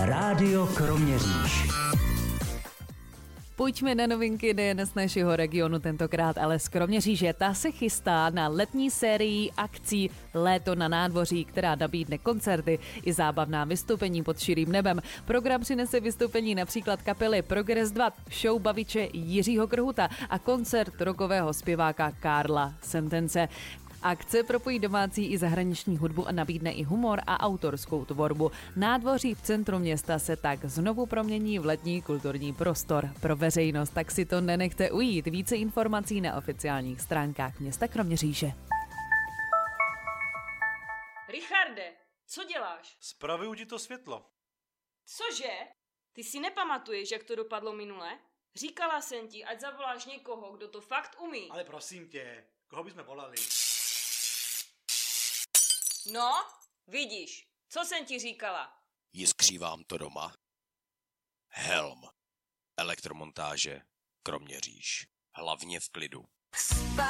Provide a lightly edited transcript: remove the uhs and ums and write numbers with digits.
Rádio Kroměříž. Pojďme na novinky nejen z našeho regionu tentokrát, ale z Kroměříže. Ta se chystá na letní sérii akcí Léto na nádvoří, která nabídne koncerty i zábavná vystoupení pod širým nebem. Program přinese vystoupení například kapely Progress 2, show baviče Jiřího Krhuta a koncert rockového zpěváka Karla Sentence. Akce propojí domácí i zahraniční hudbu a nabídne i humor a autorskou tvorbu. Nádvoří v centru města se tak znovu promění v letní kulturní prostor pro veřejnost, tak si to nenechte ujít. Více informací na oficiálních stránkách města Kroměříže. Richarde, co děláš? Spravuju ti to světlo. Cože? Ty si nepamatuješ, jak to dopadlo minule? Říkala jsem ti, ať zavoláš někoho, kdo to fakt umí. Ale prosím tě, koho bychom volali? No, vidíš, co jsem ti říkala? Jiskří vám to doma? Helm. Elektromontáže Kroměříž. Hlavně v klidu.